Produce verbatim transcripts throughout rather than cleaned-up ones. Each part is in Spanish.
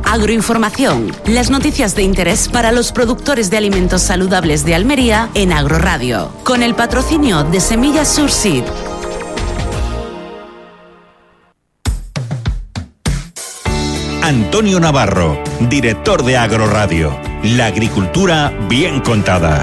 Agroinformación, las noticias de interés para los productores de alimentos saludables de Almería en Agroradio, con el patrocinio de Semillas Surseed. Antonio Navarro, director de Agroradio. La agricultura bien contada.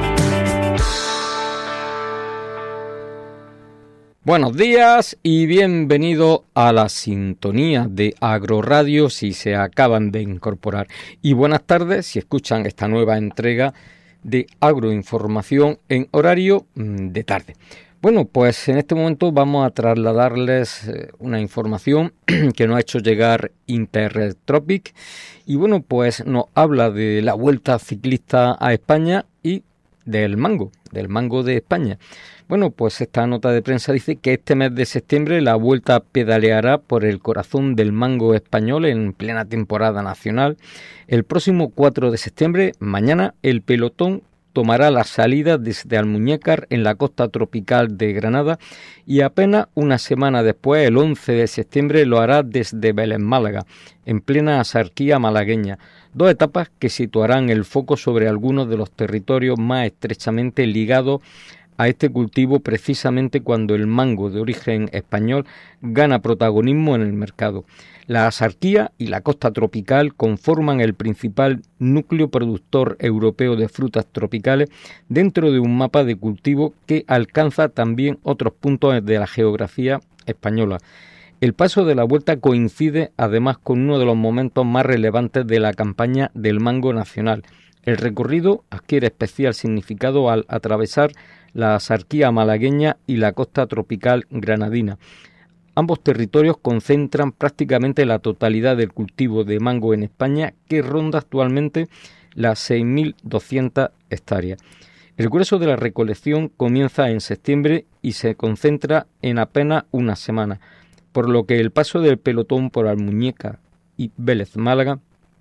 Buenos días y bienvenido a la sintonía de Agroradio si se acaban de incorporar. Y buenas tardes si escuchan esta nueva entrega de Agroinformación en horario de tarde. Bueno, pues en este momento vamos a trasladarles una información que nos ha hecho llegar Intertropic y bueno, pues nos habla de la Vuelta Ciclista a España y del mango, del mango de España. Bueno, pues esta nota de prensa dice que este mes de septiembre la Vuelta pedaleará por el corazón del mango español en plena temporada nacional. El próximo cuatro de septiembre, mañana, el pelotón tomará la salida desde Almuñécar en la costa tropical de Granada y apenas una semana después, el once de septiembre, lo hará desde Vélez Málaga, en plena axarquía malagueña. Dos etapas que situarán el foco sobre algunos de los territorios más estrechamente ligados a este cultivo precisamente cuando el mango de origen español gana protagonismo en el mercado. La axarquía y la costa tropical conforman el principal núcleo productor europeo de frutas tropicales dentro de un mapa de cultivo que alcanza también otros puntos de la geografía española. El paso de la Vuelta coincide además con uno de los momentos más relevantes de la campaña del mango nacional. El recorrido adquiere especial significado al atravesar la axarquía malagueña y la costa tropical granadina. Ambos territorios concentran prácticamente la totalidad del cultivo de mango en España, que ronda actualmente las seis mil doscientas hectáreas. El grueso de la recolección comienza en septiembre y se concentra en apenas una semana, por lo que el paso del pelotón por Almuñécar y Vélez Málaga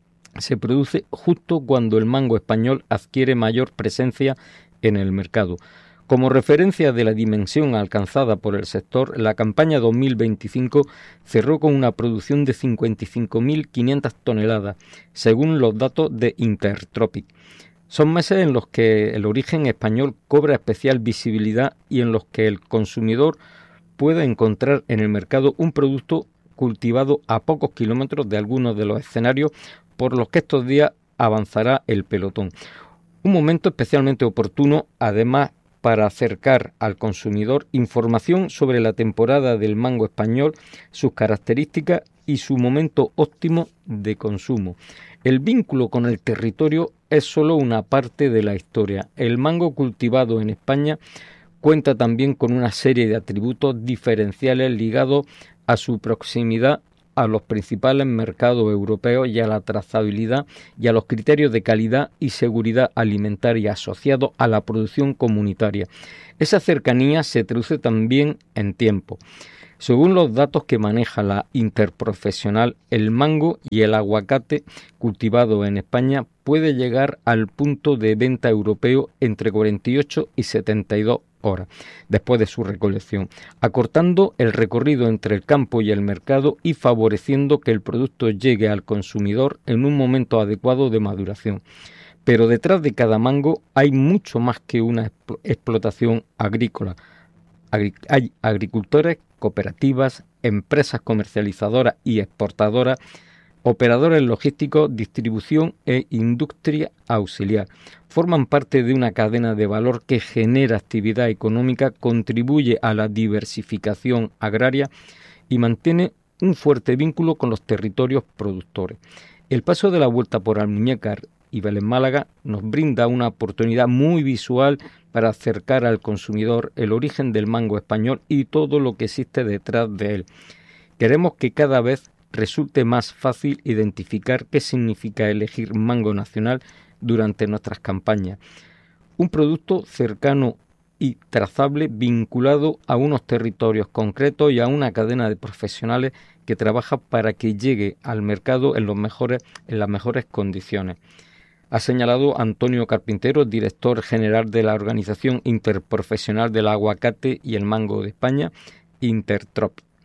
se produce justo cuando el mango español adquiere mayor presencia en el mercado. Como referencia de la dimensión alcanzada por el sector, la campaña dos mil veinticinco cerró con una producción de cincuenta y cinco mil quinientas toneladas, según los datos de Intertropic. Son meses en los que el origen español cobra especial visibilidad y en los que el consumidor puede encontrar en el mercado un producto cultivado a pocos kilómetros de algunos de los escenarios por los que estos días avanzará el pelotón. Un momento especialmente oportuno, además, para acercar al consumidor información sobre la temporada del mango español, sus características y su momento óptimo de consumo. El vínculo con el territorio es solo una parte de la historia. El mango cultivado en España cuenta también con una serie de atributos diferenciales ligados a su proximidad a los principales mercados europeos y a la trazabilidad y a los criterios de calidad y seguridad alimentaria asociados a la producción comunitaria. Esa cercanía se traduce también en tiempo. Según los datos que maneja la Interprofesional, el mango y el aguacate cultivado en España puede llegar al punto de venta europeo entre cuarenta y ocho y setenta y dos horas después de su recolección, acortando el recorrido entre el campo y el mercado y favoreciendo que el producto llegue al consumidor en un momento adecuado de maduración. Pero detrás de cada mango hay mucho más que una explotación agrícola. Agri- hay agricultores, cooperativas, empresas comercializadoras y exportadoras, operadores logísticos, distribución e industria auxiliar. Forman parte de una cadena de valor que genera actividad económica, contribuye a la diversificación agraria y mantiene un fuerte vínculo con los territorios productores. El paso de la Vuelta por Almuñécar y Vélez Málaga nos brinda una oportunidad muy visual para acercar al consumidor el origen del mango español y todo lo que existe detrás de él. Queremos que cada vez resulte más fácil identificar qué significa elegir mango nacional durante nuestras campañas. Un producto cercano y trazable vinculado a unos territorios concretos y a una cadena de profesionales que trabaja para que llegue al mercado en los mejores, en las mejores condiciones. Ha señalado Antonio Carpintero, director general de la Organización Interprofesional del Aguacate y el Mango de España, Intertrop.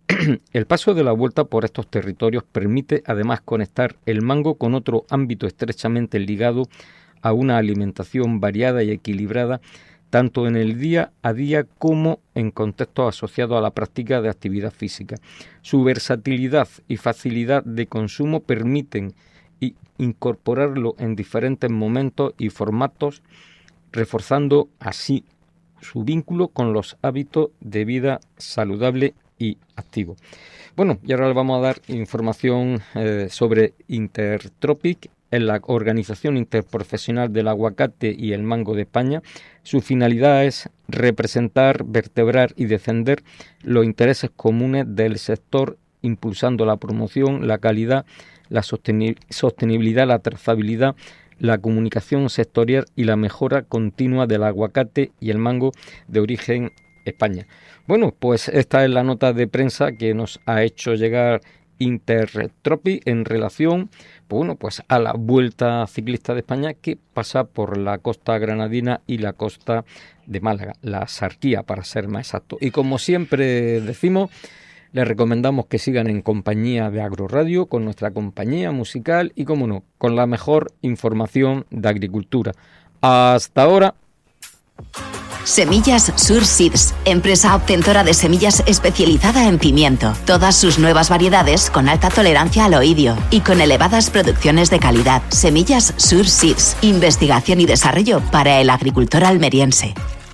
El paso de la Vuelta por estos territorios permite además conectar el mango con otro ámbito estrechamente ligado a una alimentación variada y equilibrada, tanto en el día a día como en contextos asociados a la práctica de actividad física. Su versatilidad y facilidad de consumo permiten incorporarlo en diferentes momentos y formatos, reforzando así su vínculo con los hábitos de vida saludable y activo. Bueno, y ahora le vamos a dar información eh, sobre Intertropic, en la Organización Interprofesional del Aguacate y el Mango de España. Su finalidad es representar, vertebrar y defender los intereses comunes del sector, impulsando la promoción, la calidad, la sostenibilidad, la trazabilidad, la comunicación sectorial y la mejora continua del aguacate y el mango de origen España. Bueno, pues esta es la nota de prensa que nos ha hecho llegar Intertropic en relación, pues bueno, pues a la Vuelta Ciclista de España, que pasa por la costa granadina y la costa de Málaga, la Sarquía para ser más exacto. Y como siempre decimos, les recomendamos que sigan en compañía de Agroradio, con nuestra compañía musical y, como no, con la mejor información de agricultura. Hasta ahora. Semillas Sur Seeds, empresa obtentora de semillas especializada en pimiento. Todas sus nuevas variedades con alta tolerancia al oidio y con elevadas producciones de calidad. Semillas Sur Seeds, investigación y desarrollo para el agricultor almeriense.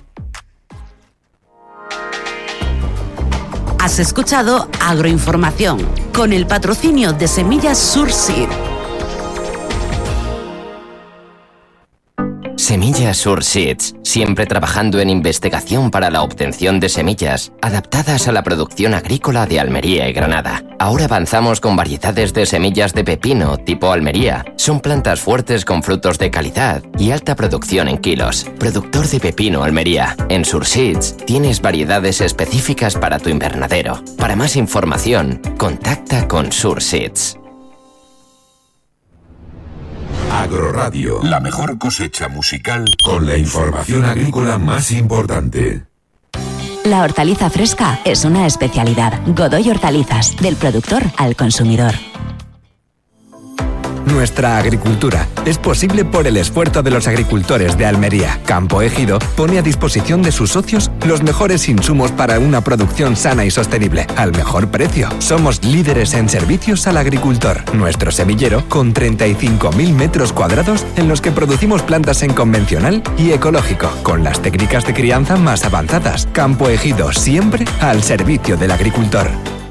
Has escuchado Agroinformación, con el patrocinio de Semillas Sur Seed. Semillas Sur Seeds, siempre trabajando en investigación para la obtención de semillas adaptadas a la producción agrícola de Almería y Granada. Ahora avanzamos con variedades de semillas de pepino tipo Almería. Son plantas fuertes con frutos de calidad y alta producción en kilos. Productor de pepino Almería. En Sur Seeds tienes variedades específicas para tu invernadero. Para más información, contacta con Sur Seeds. Agroradio, la mejor cosecha musical con la información agrícola más importante. La hortaliza fresca es una especialidad. Godoy Hortalizas, del productor al consumidor. Nuestra agricultura es posible por el esfuerzo de los agricultores de Almería. Campo Ejido pone a disposición de sus socios los mejores insumos para una producción sana y sostenible, al mejor precio. Somos líderes en servicios al agricultor. Nuestro semillero, con treinta y cinco mil metros cuadrados en los que producimos plantas en convencional y ecológico, con las técnicas de crianza más avanzadas. Campo Ejido, siempre al servicio del agricultor.